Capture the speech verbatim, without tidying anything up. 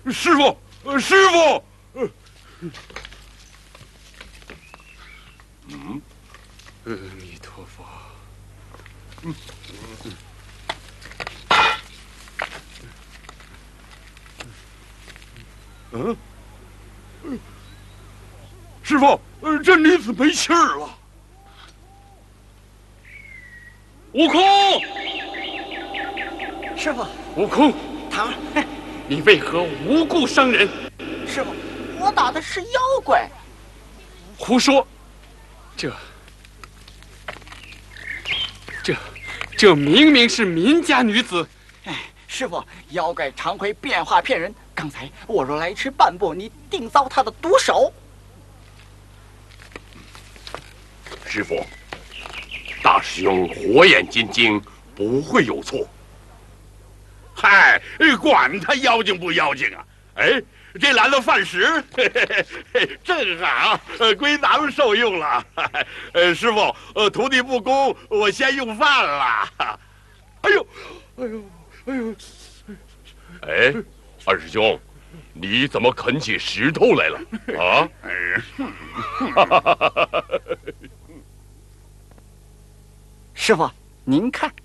师傅，呃，师傅，呃，嗯，阿弥陀佛。嗯。嗯。嗯。师傅，呃，这女子没气儿了。悟空， 师傅， 悟空， 唐， 你为何无故伤人？ 师傅，我打的是妖怪。 胡说！这、这、这明明是民家女子。 哎，师傅，妖怪常会变化骗人。刚才我若来迟半步，你定遭他的毒手。 师傅，大师兄火眼金睛，不会有错。 嗨，管他妖精不妖精啊！哎，这来了饭食，嘿嘿嘿，正好，呃，归咱们受用了。呃，师傅，呃，徒弟不恭，我先用饭了。哎呦，哎呦，哎呦， 哎，二师兄，你怎么啃起石头来了？啊？ 师傅，您看。